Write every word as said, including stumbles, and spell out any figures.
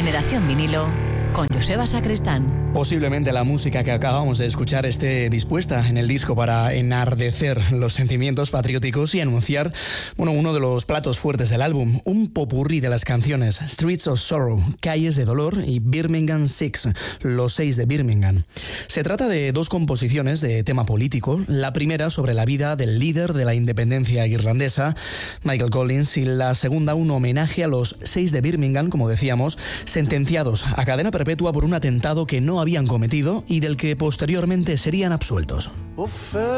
Generación Vinilo con Joseba Sacristán. Posiblemente la música que acabamos de escuchar esté dispuesta en el disco para enardecer los sentimientos patrióticos y anunciar, bueno, uno de los platos fuertes del álbum, un popurrí de las canciones Streets of Sorrow, Calles de Dolor y Birmingham Six, los seis de Birmingham. Se trata de dos composiciones de tema político, la primera sobre la vida del líder de la independencia irlandesa, Michael Collins, y la segunda un homenaje a los seis de Birmingham, como decíamos, sentenciados a cadena perpetua por un atentado que no habían cometido y del que posteriormente serían absueltos.